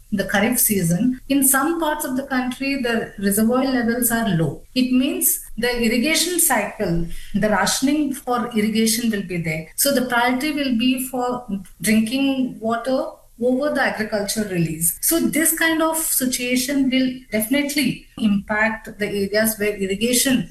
the Kharif season, in some parts of the country, the reservoir levels are low. It means the irrigation cycle, the rationing for irrigation will be there. So the priority will be for drinking water over the agriculture release. So this kind of situation will definitely impact the areas where irrigation,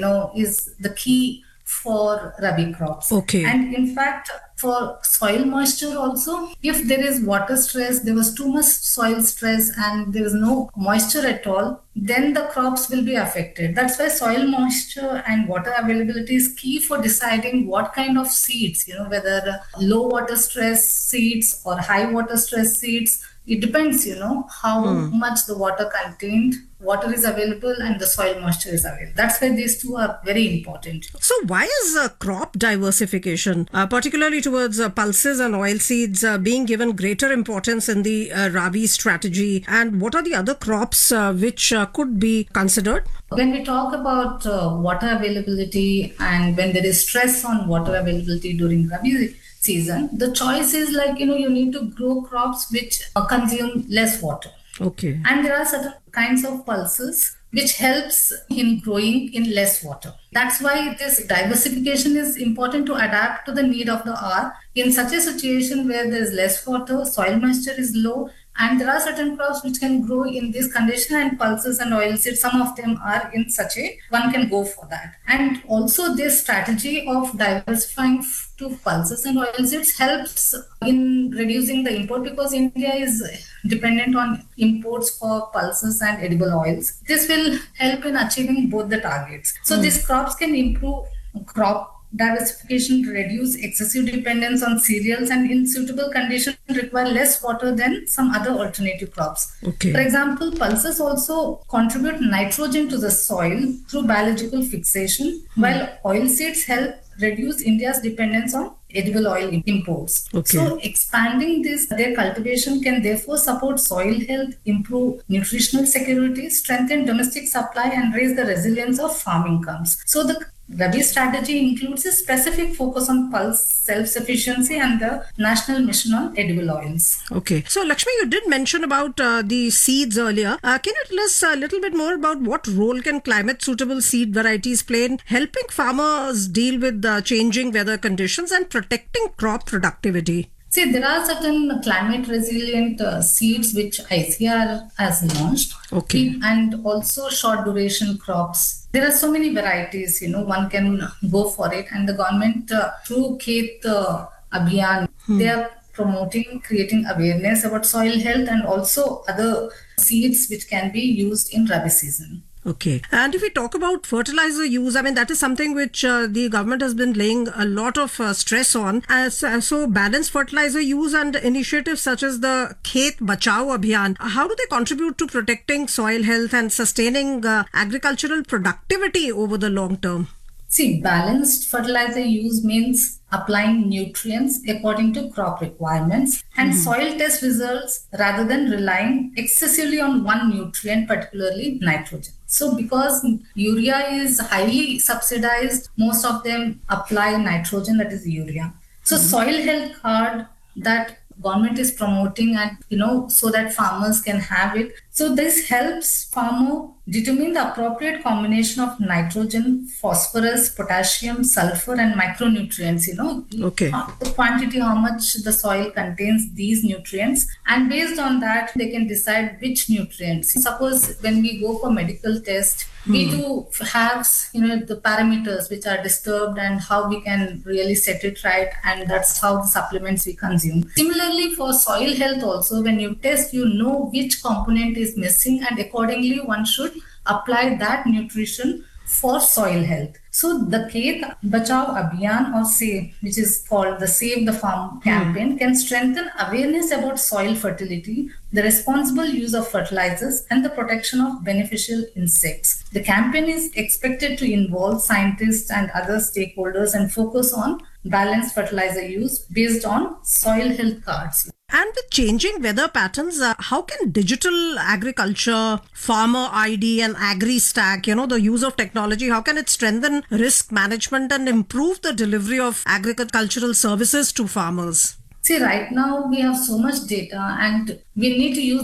is the key for Rabi crops. Okay. And in fact, for soil moisture also, if there is water stress, there was too much soil stress and there is no moisture at all, then the crops will be affected. That's why soil moisture and water availability is key for deciding what kind of seeds, whether low water stress seeds or high water stress seeds. It depends, how much the water contained, water is available and the soil moisture is available. That's why these two are very important. So why is crop diversification, particularly towards pulses and oilseeds, being given greater importance in the Rabi strategy? And what are the other crops which could be considered? When we talk about water availability and when there is stress on water availability during Rabi season, the choice is you need to grow crops which consume less water. Okay. And there are certain kinds of pulses which helps in growing in less water. That's why this diversification is important to adapt to the need of the hour. In such a situation where there is less water, soil moisture is low, and there are certain crops which can grow in this condition, and pulses and oilseeds, some of them are in such a, one can go for that. And also this strategy of diversifying to pulses and oilseeds helps in reducing the import, because India is dependent on imports for pulses and edible oils. This will help in achieving both the targets. So these crops can improve crop diversification, reduce excessive dependence on cereals, and in suitable conditions require less water than some other alternative crops. Okay. For example, pulses also contribute nitrogen to the soil through biological fixation, while oilseeds help reduce India's dependence on edible oil imports. Okay. So expanding their cultivation can therefore support soil health, improve nutritional security, strengthen domestic supply, and raise the resilience of farm incomes. So the Rabi strategy includes a specific focus on pulse self-sufficiency and the National Mission on Edible Oils. Okay. So, Lakshmi, you did mention about the seeds earlier. Can you tell us a little bit more about what role can climate-suitable seed varieties play in helping farmers deal with changing weather conditions and protecting crop productivity? See, there are certain climate-resilient seeds which ICAR has launched. Okay. And also short-duration crops. There are so many varieties, one can go for it. And the government, through Khet Abhiyan, they are promoting, creating awareness about soil health and also other seeds which can be used in Rabi season. Okay. And if we talk about fertilizer use, that is something which the government has been laying a lot of stress on. So balanced fertilizer use and initiatives such as the Khet Bachao Abhiyan, how do they contribute to protecting soil health and sustaining agricultural productivity over the long term? See, balanced fertilizer use means applying nutrients according to crop requirements and soil test results rather than relying excessively on one nutrient, particularly nitrogen. So because urea is highly subsidized, most of them apply nitrogen, that is urea. So soil health card that government is promoting and so that farmers can have it. So this helps farmer determine the appropriate combination of nitrogen, phosphorus, potassium, sulfur and micronutrients, Okay. The quantity, how much the soil contains these nutrients, and based on that they can decide which nutrients. Suppose when we go for medical test, we do have the parameters which are disturbed and how we can really set it right, and that's how the supplements we consume. Similarly for soil health also, when you test, you know which component is missing and accordingly one should apply that nutrition for soil health. So the Khet Bachao Abhiyan, or SAVE, which is called the Save the Farm campaign, can strengthen awareness about soil fertility, the responsible use of fertilizers, and the protection of beneficial insects. The campaign is expected to involve scientists and other stakeholders and focus on balanced fertilizer use based on soil health cards. And with changing weather patterns, how can digital agriculture, farmer ID and AgriStack, the use of technology, how can it strengthen risk management and improve the delivery of agricultural services to farmers? See, right now we have so much data and we need to use